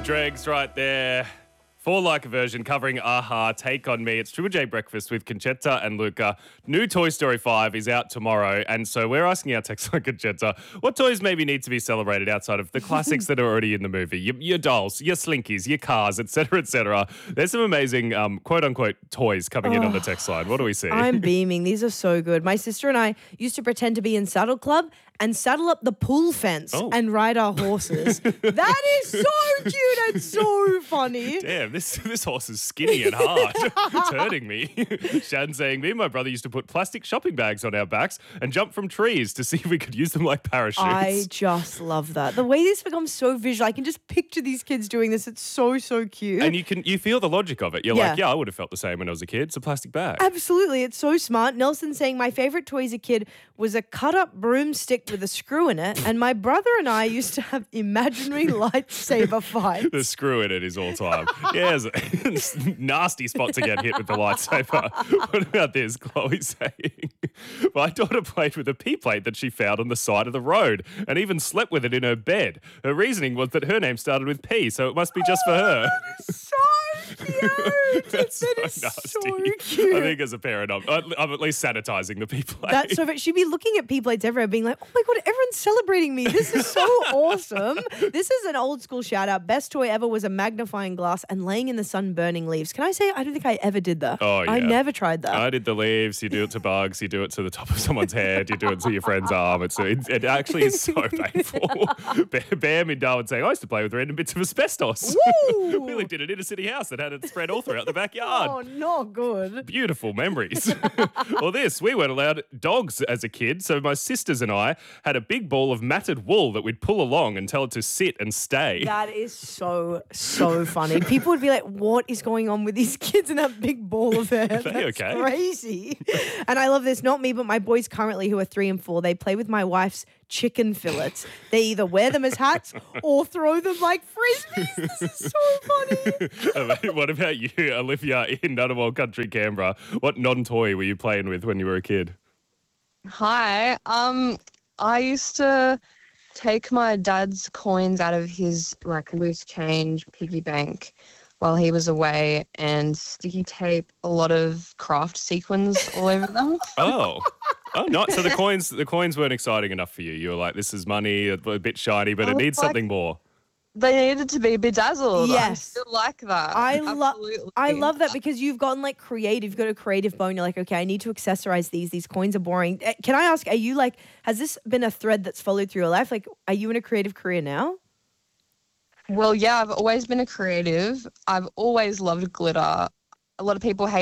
Dregs right there. For Like a Version covering Aha, Take On Me. It's Triple J Breakfast with Conchetta and Luca. New Toy Story 5 is out tomorrow. And so we're asking our text line, Conchetta, what toys maybe need to be celebrated outside of the classics that are already in the movie? Your dolls, your slinkies, your cars, etc., etc. There's some amazing quote-unquote toys coming in on the text line. What do we see? I'm beaming. These are so good. My sister and I used to pretend to be in Saddle Club and saddle up the pool fence and ride our horses. That is so cute and so funny. Damn, this horse is skinny and hard. It's hurting me. Shan saying, me and my brother used to put plastic shopping bags on our backs and jump from trees to see if we could use them like parachutes. I just love that. The way this becomes so visual, I can just picture these kids doing this. It's so, so cute. And you feel the logic of it. You're like, I would have felt the same when I was a kid. It's a plastic bag. Absolutely. It's so smart. Nelson saying, my favorite toy as a kid was a cut-up broomstick with a screw in it, and my brother and I used to have imaginary lightsaber fights. The screw in it is all time. Yeah, it's a nasty spot to get hit with the lightsaber. What about this? Chloe saying, my daughter played with a pea plate that she found on the side of the road and even slept with it in her bed. Her reasoning was that her name started with P, so it must be just for her. So cute. That's that is so nasty. so cute. I think as a parent, I'm at least sanitizing the pea plate. That's so. She'd be looking at pea plates everywhere, being like, "Oh my god, everyone's celebrating me! This is so awesome!" This is an old school shout out. Best toy ever was a magnifying glass and laying in the sun, burning leaves. Can I say I don't think I ever did that. Oh yeah, I never tried that. I did the leaves. You do it to bugs. You do it to the top of someone's head. You do it to your friend's arm. It actually is so painful. Bam in Darwin saying, I used to play with random bits of asbestos. Woo! We lived in an inner city house that had it spread all throughout the backyard. Oh, not good. Beautiful memories. Well, we weren't allowed dogs as a kid, so my sisters and I had a big ball of matted wool that we'd pull along and tell it to sit and stay. That is so funny. People would be like, what is going on with these kids in that big ball of hair? Are they That's okay? Crazy. And I love this. Not me, but my boys currently who are 3 and 4, they play with my wife's chicken fillets. They either wear them as hats or throw them like frisbees. This is so funny. What about you, Olivia, in Ngunnawal Country, Canberra? What non-toy were you playing with when you were a kid? Hi. I used to take my dad's coins out of his loose change piggy bank while he was away and sticky tape a lot of craft sequins all over them. Oh, not so the coins weren't exciting enough for you. You were like, this is money, a bit shiny, but it needs something more. They needed to be bedazzled. Yes. I still like that. I Absolutely. love that because you've gotten creative. You've got a creative bone. You're like, okay, I need to accessorize these. These coins are boring. Can I ask, has this been a thread that's followed through your life? Are you in a creative career now? Well, yeah, I've always been a creative. I've always loved glitter. A lot of people hate